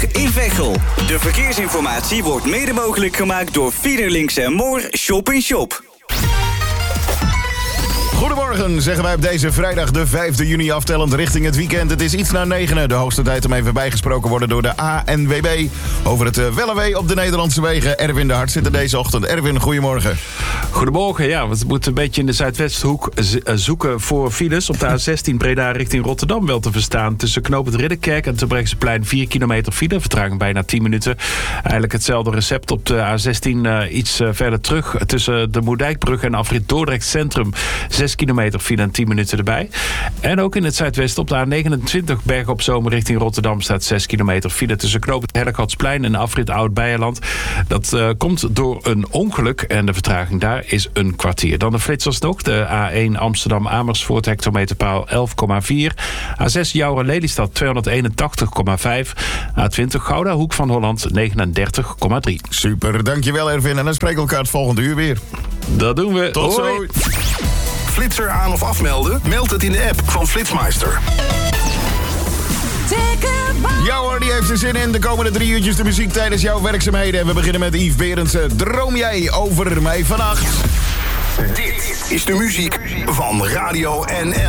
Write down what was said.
in Veghel. De verkeersinformatie wordt mede mogelijk gemaakt door Fiederlinks & Moor Shop in Shop. Goedemorgen, zeggen wij op deze vrijdag de 5e juni aftellend richting het weekend. Het is iets na 9. De hoogste tijd om even bijgesproken worden door de ANWB. Over het wel en wee op de Nederlandse wegen. Erwin de Hart zit er deze ochtend. Erwin, goedemorgen. Goedemorgen, ja. We moeten een beetje in de Zuidwesthoek zoeken voor files. Op de A16 Breda richting Rotterdam wel te verstaan. Tussen knooppunt Ridderkerk en Terbrechtseplein 4 kilometer file. Vertraging bijna 10 minuten. Eigenlijk hetzelfde recept op de A16 iets verder terug. Tussen de Moerdijkbrug en afrit Dordrecht Centrum 6 kilometer file en 10 minuten erbij. En ook in het zuidwesten op de A29 Bergen op Zoom richting Rotterdam staat 6 kilometer file tussen knooppunt Herregotsplein en afrit Oud-Beijerland. Dat komt door een ongeluk en de vertraging daar is een kwartier. Dan de flitsers nog. De A1 Amsterdam Amersfoort hectometerpaal 11,4. A6 Jouren-Lelystad 281,5. A20 Gouda Hoek van Holland 39,3. Super, dankjewel Erwin. En dan spreken we elkaar het volgende uur weer. Dat doen we. Tot Hoi. zo. Flitser aan of afmelden? Meld het in de app van Flitsmeister. Ja hoor, die heeft er zin in. De komende 3 uurtjes de muziek tijdens jouw werkzaamheden. En we beginnen met Yves Berendsen. Droom jij over mij vannacht? Dit is de muziek van Radio NL.